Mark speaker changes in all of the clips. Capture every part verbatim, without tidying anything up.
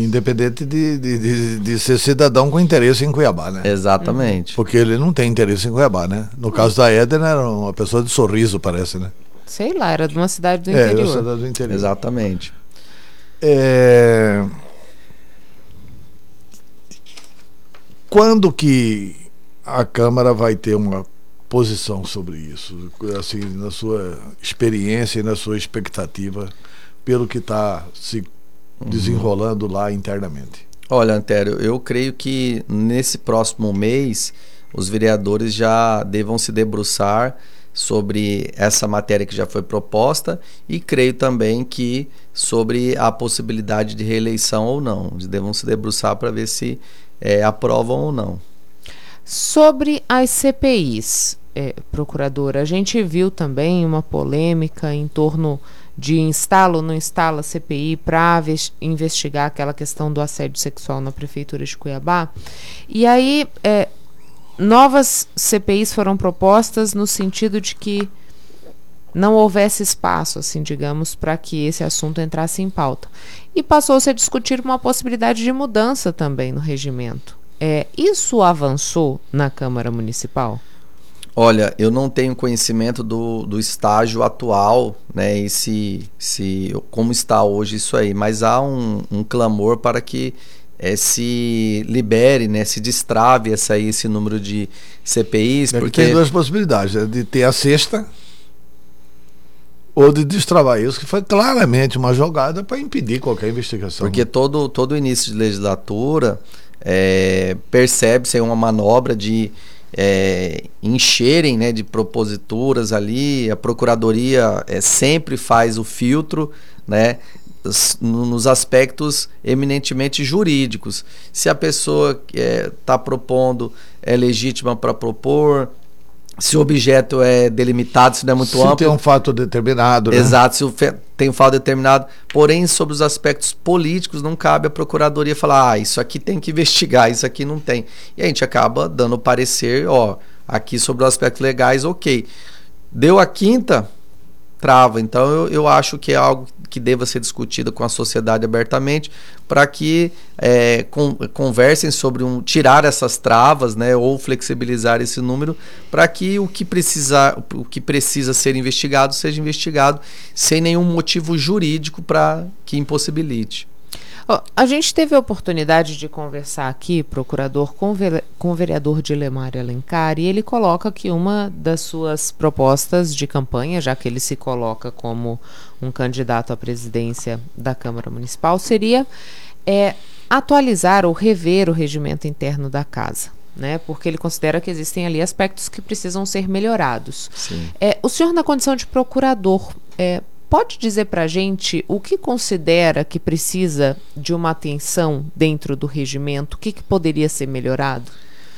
Speaker 1: Independente de, de, de, de ser cidadão com interesse em Cuiabá, né?
Speaker 2: Exatamente.
Speaker 1: Porque ele não tem interesse em Cuiabá, né? No caso da Edna, era uma pessoa de Sorriso, parece, né?
Speaker 3: Sei lá, era de uma cidade do
Speaker 1: É,
Speaker 3: interior.
Speaker 1: É, uma cidade do interior.
Speaker 2: Exatamente.
Speaker 1: É... Quando que a Câmara vai ter uma posição sobre isso? Assim, na sua experiência e na sua expectativa, pelo que está se desenrolando uhum. lá internamente?
Speaker 2: Olha, Antério, eu creio que nesse próximo mês os vereadores já devam se debruçar sobre essa matéria que já foi proposta e creio também que sobre a possibilidade de reeleição ou não. Eles devam se debruçar para ver se é, aprovam ou não.
Speaker 3: Sobre as C P Is, é, procuradora, a gente viu também uma polêmica em torno de instala ou não instala C P I para investigar aquela questão do assédio sexual na Prefeitura de Cuiabá. E aí, é, novas C P Is foram propostas no sentido de que não houvesse espaço, assim, digamos, para que esse assunto entrasse em pauta. E passou-se a discutir uma possibilidade de mudança também no regimento. É, isso avançou na Câmara Municipal?
Speaker 2: Olha, eu não tenho conhecimento do, do estágio atual, né, e se, se, como está hoje isso aí, mas há um, um clamor para que é, se libere, né, se destrave essa, esse número de C P Is.
Speaker 1: É
Speaker 2: porque
Speaker 1: tem duas possibilidades, né, de ter a sexta ou de destravar isso, que foi claramente uma jogada para impedir qualquer investigação.
Speaker 2: Porque todo, todo início de legislatura é, percebe-se uma manobra de É, encherem, né, de proposituras ali. A Procuradoria é, sempre faz o filtro, né, nos aspectos eminentemente jurídicos. Se a pessoa está é, propondo é legítima para propor, se o objeto é delimitado, se não é muito
Speaker 1: se
Speaker 2: amplo.
Speaker 1: Se tem um fato determinado. Né?
Speaker 2: Exato, se tem um fato determinado. Porém, sobre os aspectos políticos, não cabe à Procuradoria falar, ah, isso aqui tem que investigar, isso aqui não tem. E a gente acaba dando parecer, ó, aqui sobre os aspectos legais, ok. Deu a quinta, trava. Então, eu, eu acho que é algo que deva ser discutido com a sociedade abertamente, para que é, com, conversem sobre um, tirar essas travas, né, ou flexibilizar esse número, para que o que, precisa, o que precisa ser investigado seja investigado sem nenhum motivo jurídico para que impossibilite.
Speaker 3: Oh, a gente teve a oportunidade de conversar aqui, procurador, com, ve com o vereador Dilemário Alencar, e ele coloca que uma das suas propostas de campanha, já que ele se coloca como um candidato à presidência da Câmara Municipal, seria é, atualizar ou rever o regimento interno da casa, né? Porque ele considera que existem ali aspectos que precisam ser melhorados.
Speaker 2: Sim.
Speaker 3: É, o senhor, na condição de procurador, é, pode dizer para a gente o que considera que precisa de uma atenção dentro do regimento? O que, que poderia ser melhorado?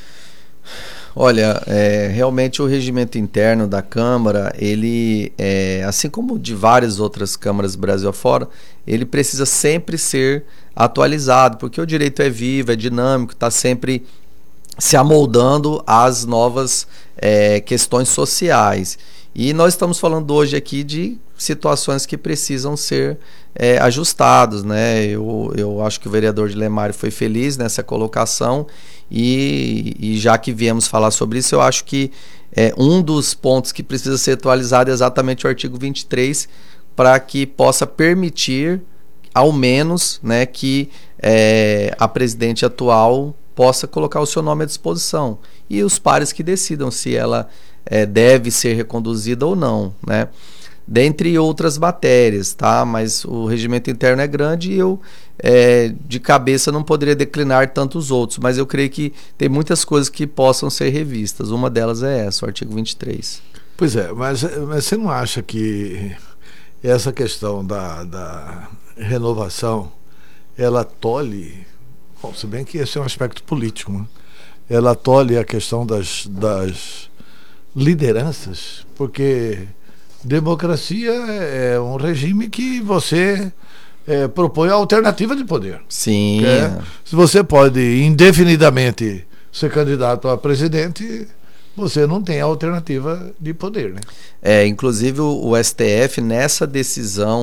Speaker 2: Olha, é, realmente o regimento interno da Câmara, ele, é, assim como de várias outras câmaras do Brasil afora, ele precisa sempre ser atualizado, porque o direito é vivo, é dinâmico, está sempre se amoldando às novas é, questões sociais. E nós estamos falando hoje aqui de situações que precisam ser é, ajustados, né? Eu, eu acho que o vereador Dilemário foi feliz nessa colocação e, e já que viemos falar sobre isso, eu acho que é, um dos pontos que precisa ser atualizado é exatamente o artigo vinte e três, para que possa permitir, ao menos, né, que é, a presidente atual possa colocar o seu nome à disposição e os pares que decidam se ela é, deve ser reconduzida ou não, né? Dentre outras matérias, tá? Mas o regimento interno é grande e eu, é, de cabeça, não poderia declinar tantos outros, mas eu creio que tem muitas coisas que possam ser revistas. Uma delas é essa, o artigo vinte e três.
Speaker 1: Pois é, mas, mas você não acha que essa questão da, da renovação, ela tolhe, bom, se bem que esse é um aspecto político, né? Ela tolhe a questão das, das lideranças, porque democracia é um regime que você é, propõe a alternativa de poder.
Speaker 2: Sim.
Speaker 1: É, se você pode indefinidamente ser candidato a presidente, você não tem a alternativa de poder, né?
Speaker 2: É, inclusive o, o S T F, nessa decisão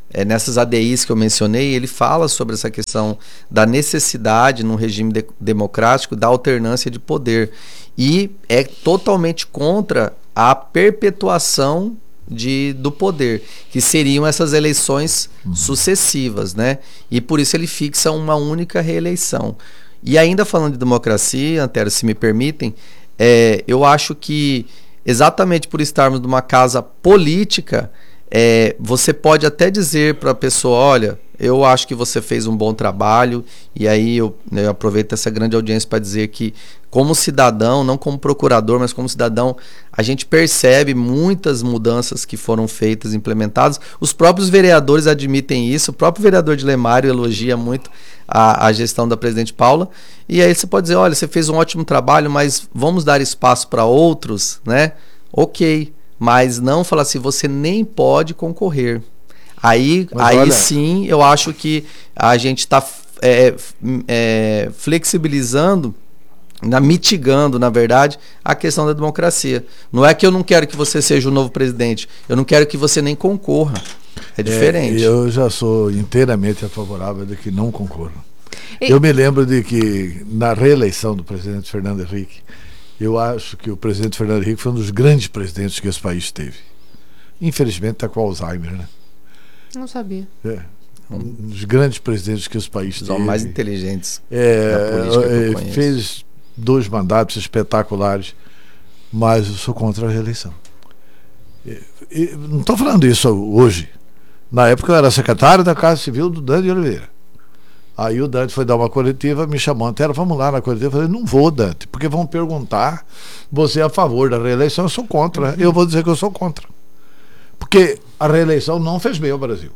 Speaker 2: é, nessas A D Is que eu mencionei, ele fala sobre essa questão da necessidade, num regime de, democrático, da alternância de poder. E é totalmente contra a perpetuação de, do poder, que seriam essas eleições uhum. sucessivas, né? E por isso ele fixa uma única reeleição. E ainda falando de democracia, Antero, se me permitem, é, eu acho que exatamente por estarmos numa casa política, é, você pode até dizer para a pessoa, olha, eu acho que você fez um bom trabalho, e aí eu, eu aproveito essa grande audiência para dizer que, como cidadão, não como procurador, mas como cidadão, a gente percebe muitas mudanças que foram feitas, implementadas. Os próprios vereadores admitem isso, o próprio vereador de Lemário elogia muito a, a gestão da presidente Paula, e aí você pode dizer, olha, você fez um ótimo trabalho, mas vamos dar espaço para outros, né? Ok, mas não falar assim, você nem pode concorrer. Aí, aí olha... sim, eu acho que a gente está é, é, flexibilizando, na, mitigando, na verdade, a questão da democracia. Não é que eu não quero que você seja o novo presidente, eu não quero que você nem concorra. É diferente.
Speaker 1: É, eu já sou inteiramente favorável de que não concorra. E... Eu me lembro de que, na reeleição do presidente Fernando Henrique, eu acho que o presidente Fernando Henrique foi um dos grandes presidentes que esse país teve. Infelizmente está com Alzheimer, né?
Speaker 3: Não sabia.
Speaker 1: É. Um dos grandes presidentes que esse país teve.
Speaker 2: São mais inteligentes.
Speaker 1: É, é, fez dois mandatos espetaculares, mas eu sou contra a reeleição. E, e, não estou falando isso hoje. Na época eu era secretário da Casa Civil do Dante de Oliveira. Aí o Dante foi dar uma coletiva, me chamou, Antero, vamos lá na coletiva. Eu falei, não vou, Dante, porque vão perguntar, você é a favor da reeleição, eu sou contra. Uhum. Eu vou dizer que eu sou contra. Porque a reeleição não fez bem ao Brasil.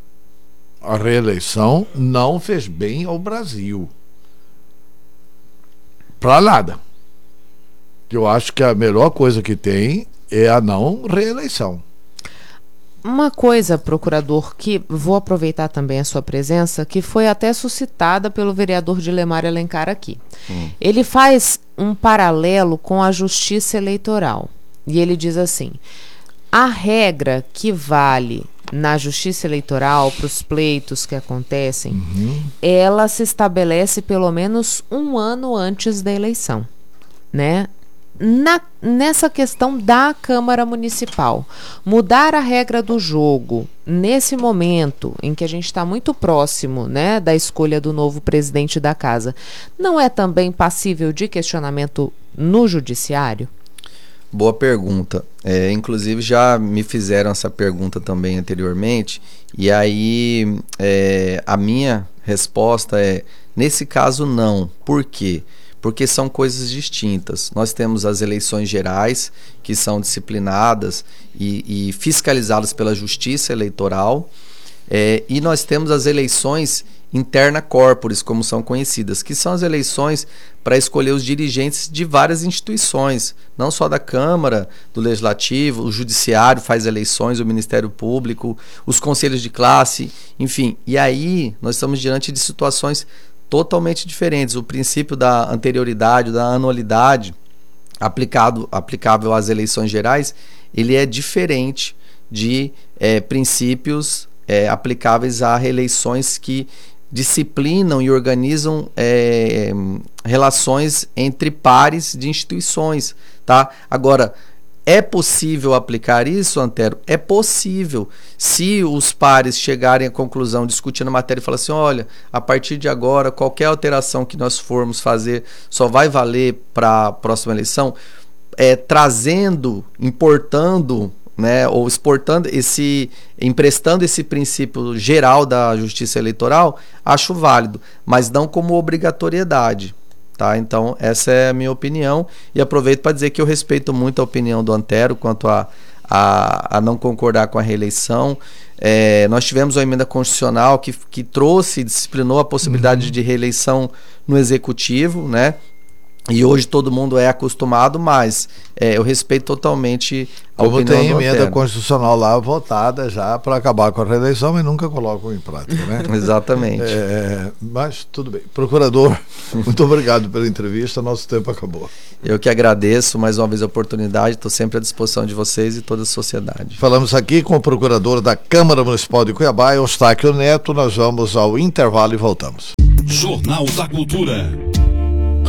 Speaker 1: A reeleição não fez bem ao Brasil. Para nada. Eu acho que a melhor coisa que tem é a não reeleição.
Speaker 3: Uma coisa, procurador, que vou aproveitar também a sua presença, que foi até suscitada pelo vereador de Lemário Alencar aqui. Hum. Ele faz um paralelo com a justiça eleitoral. E ele diz assim, a regra que vale na justiça eleitoral para os pleitos que acontecem, uhum. ela se estabelece pelo menos um ano antes da eleição, né? Na, nessa questão da Câmara Municipal, mudar a regra do jogo nesse momento em que a gente está muito próximo, né, da escolha do novo presidente da casa, não é também passível de questionamento no judiciário?
Speaker 2: Boa pergunta. É, inclusive já me fizeram essa pergunta também anteriormente, e aí é, a minha resposta é, nesse caso não. Por quê? Porque são coisas distintas. Nós temos as eleições gerais, que são disciplinadas e, e fiscalizadas pela Justiça Eleitoral, é, e nós temos as eleições interna corporis, como são conhecidas, que são as eleições para escolher os dirigentes de várias instituições, não só da Câmara, do Legislativo, o Judiciário faz eleições, o Ministério Público, os conselhos de classe, enfim. E aí nós estamos diante de situações totalmente diferentes. O princípio da anterioridade, da anualidade, aplicado, aplicável às eleições gerais, ele é diferente de é, princípios é, aplicáveis a reeleições que disciplinam e organizam é, relações entre pares de instituições, tá? Agora, é possível aplicar isso, Antero? É possível. Se os pares chegarem à conclusão, discutindo a matéria e falar assim, olha, a partir de agora, qualquer alteração que nós formos fazer só vai valer para a próxima eleição, é, trazendo, importando, né, ou exportando esse, emprestando esse princípio geral da justiça eleitoral, acho válido, mas não como obrigatoriedade, tá? Então essa é a minha opinião, e aproveito para dizer que eu respeito muito a opinião do Antero quanto a, a, a não concordar com a reeleição. É, nós tivemos uma emenda constitucional que, que trouxe e disciplinou a possibilidade uhum. de reeleição no executivo, né? E hoje todo mundo é acostumado, mas é, eu respeito totalmente a
Speaker 1: Como
Speaker 2: opinião
Speaker 1: tem
Speaker 2: do
Speaker 1: emenda
Speaker 2: Antero.
Speaker 1: constitucional lá votada já para acabar com a reeleição, mas nunca colocam em prática, né?
Speaker 2: Exatamente.
Speaker 1: É, mas tudo bem. Procurador, muito obrigado pela entrevista, nosso tempo acabou.
Speaker 2: Eu que agradeço mais uma vez a oportunidade, estou sempre à disposição de vocês e toda a sociedade.
Speaker 1: Falamos aqui com o procurador da Câmara Municipal de Cuiabá, Eustáquio Neto. Nós vamos ao intervalo e voltamos.
Speaker 4: Jornal da Cultura.